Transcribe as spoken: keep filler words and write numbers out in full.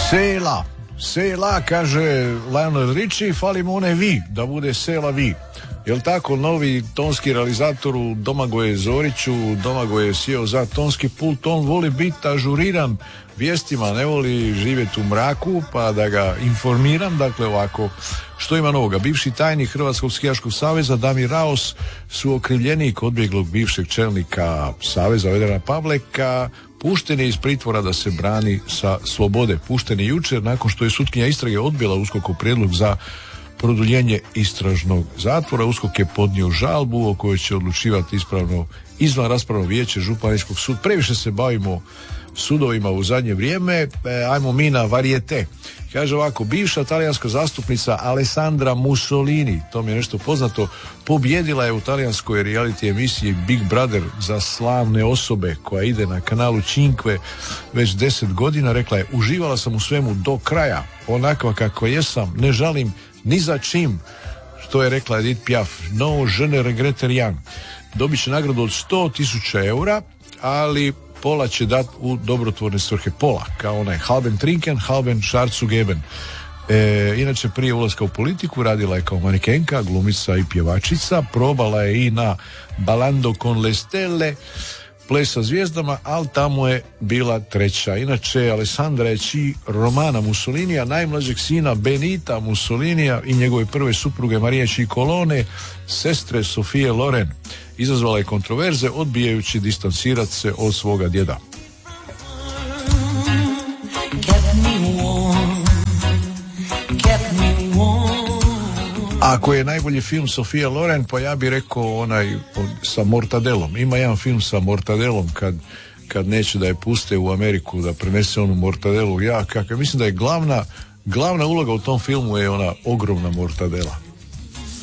Sela, Sela, kaže Lionel Richie, fali mu one vi, da bude Sela vi. Jel tako, novi tonski realizator u Domagoje Zoriću, Domagoje je sjeo za tonski pult, on voli biti ažuriran vijestima, ne voli živjeti u mraku, pa da ga informiram. Dakle, ovako, što ima novoga? Bivši tajnik Hrvatskog skijaškog saveza Damir Raos, su okrivljenik odbjeglog bivšeg čelnika Saveza Vedrana Pavleka, pušten je iz pritvora da se brani sa slobode. Pušten je jučer nakon što je sutkinja istrage odbila USKOK-ov prijedlog za produljenje istražnog zatvora. USKOK je podnio žalbu o kojoj će odlučivati ispravno izvan raspravno vijeće Županijskog suda. Previše se bavimo sudovima u zadnje vrijeme, e, ajmo mi na varijete. Kaže ovako, bivša talijanska zastupnica Alessandra Mussolini, to mi je nešto poznato, pobjedila je u talijanskoj reality emisiji Big Brother za slavne osobe koja ide na kanalu Cinque već deset godina. Rekla je, uživala sam u svemu do kraja, onakva kako jesam, ne žalim ni za čim, što je rekla Edith Piaf, no je ne regrette rien. Dobit će nagradu od sto tisuća eura, ali pola će dati u dobrotvorne svrhe, pola, kao onaj halben trinken, halben šarcu geben. E, inače, prije ulaska u politiku radila je kao manekenka, glumica i pjevačica, probala je i na Ballando con le stelle, ples sa zvijezdama, ali tamo je bila treća. Inače, Alessandra je či Romana Mussolinija, najmlađeg sina Benita Mussolinija i njegove prve supruge Marije Cicolone, sestre Sofije Loren. Izazvala je kontroverze odbijajući distancirati se od svoga djeda. Ako je najbolji film Sofija Loren, pa ja bih rekao onaj sa Mortadelom. Ima jedan film sa Mortadelom kad, kad neće da je puste u Ameriku, da prenese onu Mortadelu. Ja, kakav, mislim da je glavna, glavna uloga u tom filmu je ona ogromna Mortadela.